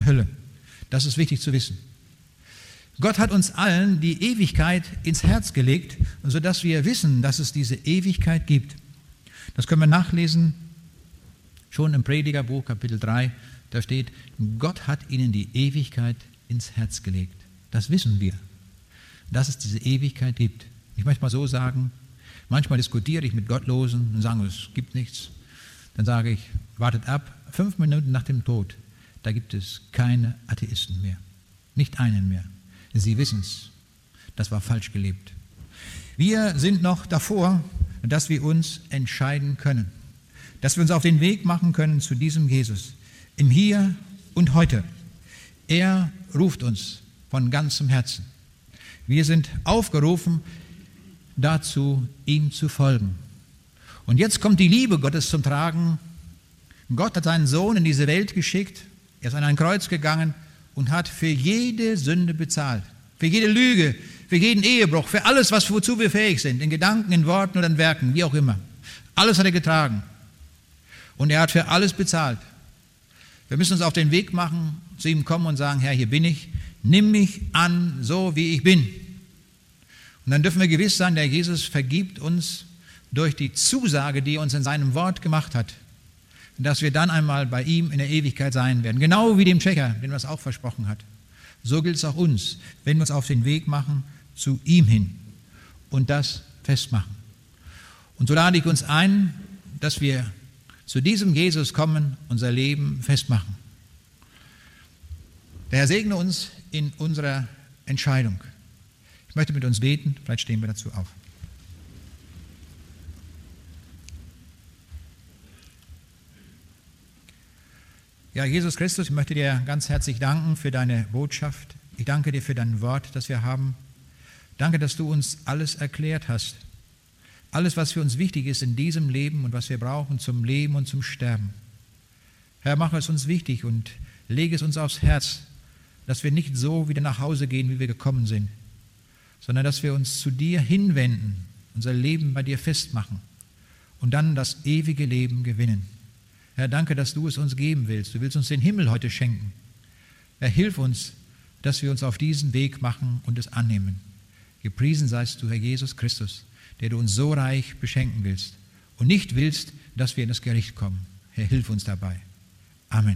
Hölle. Das ist wichtig zu wissen. Gott hat uns allen die Ewigkeit ins Herz gelegt, sodass wir wissen, dass es diese Ewigkeit gibt. Das können wir nachlesen, schon im Predigerbuch, Kapitel 3, da steht, Gott hat ihnen die Ewigkeit ins Herz gelegt. Das wissen wir, dass es diese Ewigkeit gibt. Ich möchte mal so sagen, manchmal diskutiere ich mit Gottlosen und sage, es gibt nichts. Dann sage ich, wartet ab, 5 Minuten nach dem Tod, da gibt es keine Atheisten mehr. Nicht einen mehr. Sie wissen es. Das war falsch gelebt. Wir sind noch davor, dass wir uns entscheiden können. Dass wir uns auf den Weg machen können zu diesem Jesus. Im Hier und Heute. Er ruft uns von ganzem Herzen. Wir sind aufgerufen, dazu ihm zu folgen. Und jetzt kommt die Liebe Gottes zum Tragen. Gott hat seinen Sohn in diese Welt geschickt. Er ist an ein Kreuz gegangen und hat für jede Sünde bezahlt. Für jede Lüge, für jeden Ehebruch, für alles, wozu wir fähig sind, in Gedanken, in Worten oder in Werken, wie auch immer. Alles hat er getragen. Und er hat für alles bezahlt. Wir müssen uns auf den Weg machen, zu ihm kommen und sagen, Herr, hier bin ich, nimm mich an, so wie ich bin. Und dann dürfen wir gewiss sein, der Jesus vergibt uns durch die Zusage, die er uns in seinem Wort gemacht hat, dass wir dann einmal bei ihm in der Ewigkeit sein werden. Genau wie dem Tschecher, den er es auch versprochen hat. So gilt es auch uns, wenn wir uns auf den Weg machen zu ihm hin und das festmachen. Und so lade ich uns ein, dass wir zu diesem Jesus kommen, unser Leben festmachen. Der Herr segne uns in unserer Entscheidung. Ich möchte mit uns beten, vielleicht stehen wir dazu auf. Ja, Jesus Christus, ich möchte dir ganz herzlich danken für deine Botschaft. Ich danke dir für dein Wort, das wir haben. Danke, dass du uns alles erklärt hast. Alles, was für uns wichtig ist in diesem Leben und was wir brauchen zum Leben und zum Sterben. Herr, mach es uns wichtig und lege es uns aufs Herz, dass wir nicht so wieder nach Hause gehen, wie wir gekommen sind, sondern dass wir uns zu dir hinwenden, unser Leben bei dir festmachen und dann das ewige Leben gewinnen. Herr, danke, dass du es uns geben willst. Du willst uns den Himmel heute schenken. Herr, hilf uns, dass wir uns auf diesen Weg machen und es annehmen. Gepriesen seist du, Herr Jesus Christus, der du uns so reich beschenken willst und nicht willst, dass wir in das Gericht kommen. Herr, hilf uns dabei. Amen.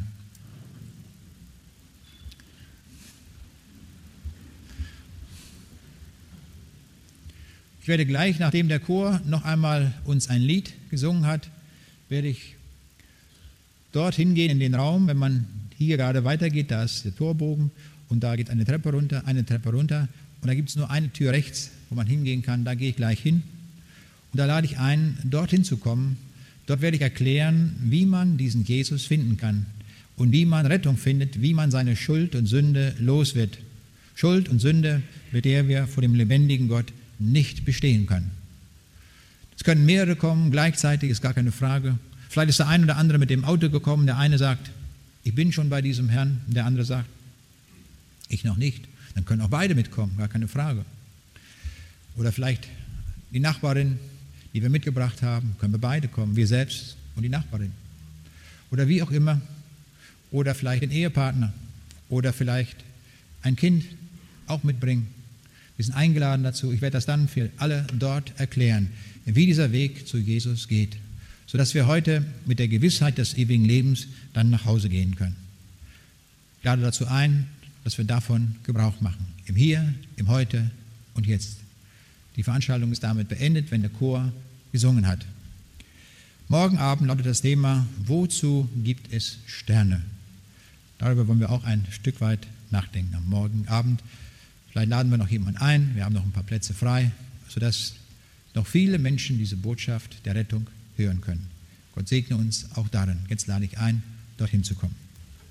Ich werde gleich, nachdem der Chor noch einmal uns ein Lied gesungen hat, werde ich dorthin gehen in den Raum. Wenn man hier gerade weitergeht, da ist der Torbogen und da geht eine Treppe runter und da gibt es nur eine Tür rechts, wo man hingehen kann. Da gehe ich gleich hin und da lade ich ein, dorthin zu kommen. Dort werde ich erklären, wie man diesen Jesus finden kann und wie man Rettung findet, wie man seine Schuld und Sünde los wird. Schuld und Sünde, mit der wir vor dem lebendigen Gott nicht bestehen können. Es können mehrere kommen, gleichzeitig ist gar keine Frage. Vielleicht ist der ein oder andere mit dem Auto gekommen, der eine sagt, ich bin schon bei diesem Herrn, der andere sagt, ich noch nicht. Dann können auch beide mitkommen, gar keine Frage. Oder vielleicht die Nachbarin, die wir mitgebracht haben, können wir beide kommen, wir selbst und die Nachbarin. Oder wie auch immer. Oder vielleicht den Ehepartner. Oder vielleicht ein Kind auch mitbringen. Wir sind eingeladen dazu. Ich werde das dann für alle dort erklären, wie dieser Weg zu Jesus geht, sodass wir heute mit der Gewissheit des ewigen Lebens dann nach Hause gehen können. Ich lade dazu ein, dass wir davon Gebrauch machen. Im Hier, im Heute und Jetzt. Die Veranstaltung ist damit beendet, wenn der Chor gesungen hat. Morgen Abend lautet das Thema, wozu gibt es Sterne? Darüber wollen wir auch ein Stück weit nachdenken am Morgen Abend. Vielleicht laden wir noch jemanden ein, wir haben noch ein paar Plätze frei, sodass noch viele Menschen diese Botschaft der Rettung hören können. Gott segne uns auch darin. Jetzt lade ich ein, dorthin zu kommen.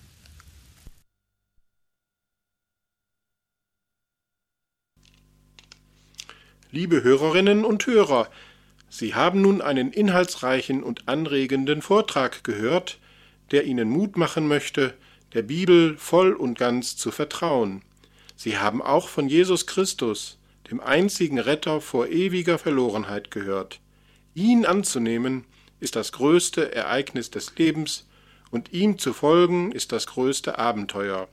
Liebe Hörerinnen und Hörer, Sie haben nun einen inhaltsreichen und anregenden Vortrag gehört, der Ihnen Mut machen möchte, der Bibel voll und ganz zu vertrauen. Sie haben auch von Jesus Christus, dem einzigen Retter vor ewiger Verlorenheit, gehört. Ihn anzunehmen ist das größte Ereignis des Lebens und ihm zu folgen ist das größte Abenteuer.